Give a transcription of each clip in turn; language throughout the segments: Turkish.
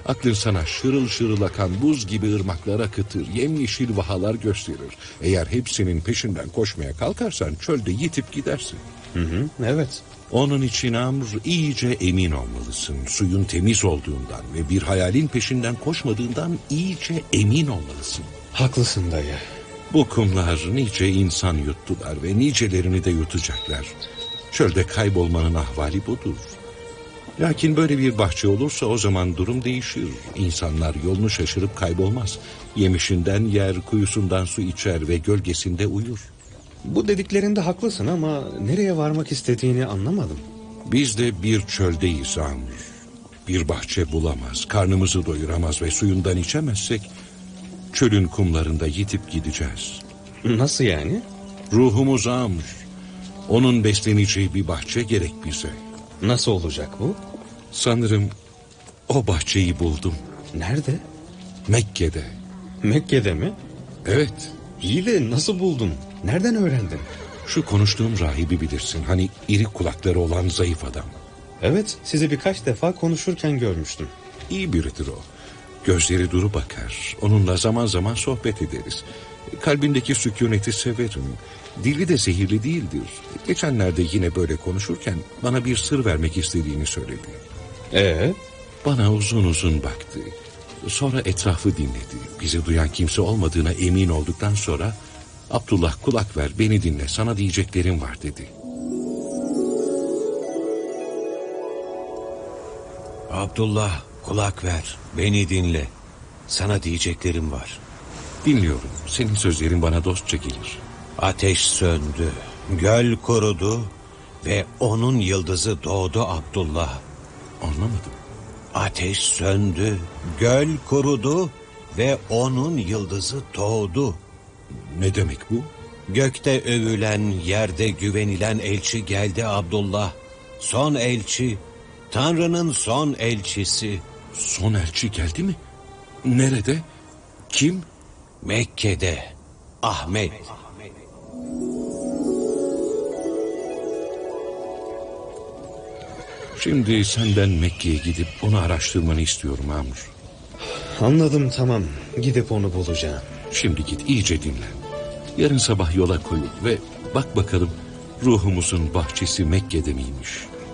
Aklın sana şırıl şırıl akan buz gibi ırmaklar akıtır, yemyeşil vahalar gösterir. Eğer hepsinin peşinden koşmaya kalkarsan çölde yitip gidersin. Evet. Onun için Amr, iyice emin olmalısın. Suyun temiz olduğundan ve bir hayalin peşinden koşmadığından iyice emin olmalısın. Haklısın dayı. Bu kumlar nice insan yuttular ve nicelerini de yutacaklar. Çölde kaybolmanın ahvali budur. Lakin böyle bir bahçe olursa o zaman durum değişir. İnsanlar yolunu şaşırıp kaybolmaz. Yemişinden yer, kuyusundan su içer ve gölgesinde uyur. Bu dediklerinde haklısın ama nereye varmak istediğini anlamadım. Biz de bir çöldeyiz Amr. Bir bahçe bulamaz, karnımızı doyuramaz ve suyundan içemezsek çölün kumlarında yitip gideceğiz. Nasıl yani? Ruhumuz Amr. Onun besleneceği bir bahçe gerek bize. Nasıl olacak bu? Sanırım o bahçeyi buldum. Nerede? Mekke'de. Mekke'de mi? Evet. İyi de nasıl buldun? Nereden öğrendin? Şu konuştuğum rahibi bilirsin. Hani iri kulakları olan zayıf adam. Evet, sizi birkaç defa konuşurken görmüştüm. İyi biridir o. Gözleri duru bakar. Onunla zaman zaman sohbet ederiz. Kalbindeki sükuneti severim. Dili de zehirli değildir. Geçenlerde yine böyle konuşurken bana bir sır vermek istediğini söyledi. Bana uzun uzun baktı. Sonra etrafı dinledi. Bizi duyan kimse olmadığına emin olduktan sonra Abdullah, kulak ver, beni dinle, sana diyeceklerim var dedi. Abdullah, kulak ver, beni dinle. Sana diyeceklerim var. Dinliyorum. Senin sözlerin bana dostça gelir. Ateş söndü, göl kurudu ve onun yıldızı doğdu Abdullah. Anlamadım. Ateş söndü, göl kurudu ve onun yıldızı doğdu. Ne demek bu? Gökte övülen, yerde güvenilen elçi geldi Abdullah. Son elçi, Tanrı'nın son elçisi. Son elçi geldi mi? Nerede? Kim? Mekke'de. Ahmet. Şimdi senden Mekke'ye gidip onu araştırmanı istiyorum Amr. Anladım, tamam. Gidip onu bulacağım. Şimdi git, iyice dinle. Yarın sabah yola koyul ve bak bakalım ruhumuzun bahçesi Mekke'de miymiş?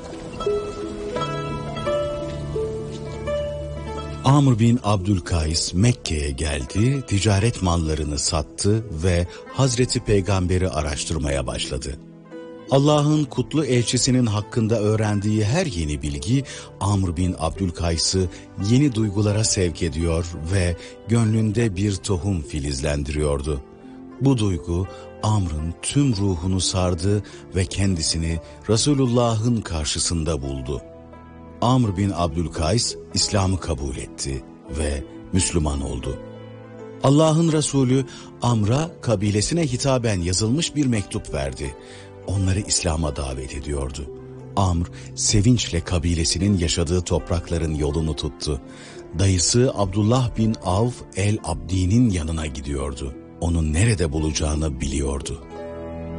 Amr bin Abdülkays Mekke'ye geldi, ticaret mallarını sattı ve Hazreti Peygamber'i araştırmaya başladı. Allah'ın kutlu elçisinin hakkında öğrendiği her yeni bilgi Amr bin Abdülkays'ı yeni duygulara sevk ediyor ve gönlünde bir tohum filizlendiriyordu. Bu duygu Amr'ın tüm ruhunu sardı ve kendisini Resulullah'ın karşısında buldu. Amr bin Abdülkays İslam'ı kabul etti ve Müslüman oldu. Allah'ın Resulü Amr'a kabilesine hitaben yazılmış bir mektup verdi. Onları İslam'a davet ediyordu. Amr sevinçle kabilesinin yaşadığı toprakların yolunu tuttu. Dayısı Abdullah bin Avf el-Abdi'nin yanına gidiyordu. Onu nerede bulacağını biliyordu.